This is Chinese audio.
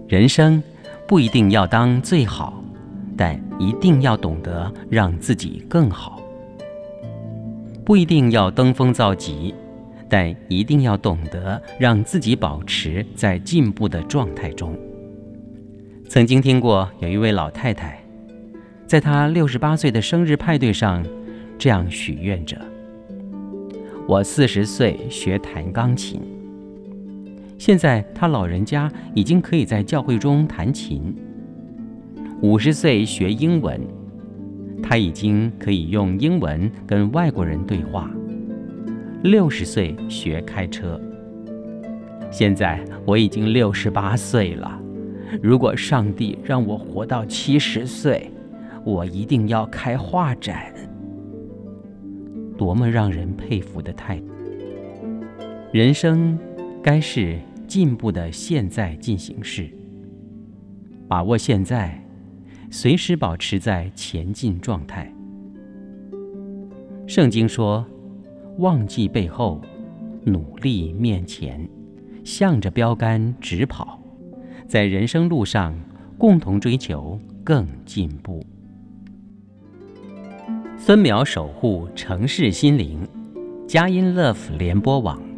人生不一定要当最好，但一定要懂得让自己更好。不一定要登峰造极，但一定要懂得让自己保持在进步的状态中。曾经听过有一位老太太，在她68岁的生日派对上这样许愿着：我40岁学弹钢琴，现在她老人家已经可以在教会中弹琴；50岁学英文，他已经可以用英文跟外国人对话；60岁学开车，现在我已经68岁了。如果上帝让我活到70岁，我一定要开画展。多么让人佩服的态度！人生该是进步的现在进行式，把握现在，随时保持在前进状态。圣经说，忘记背后，努力面前，向着标杆直跑，在人生路上共同追求更进步。孙苗守护城市心灵，佳音 Love 联播网。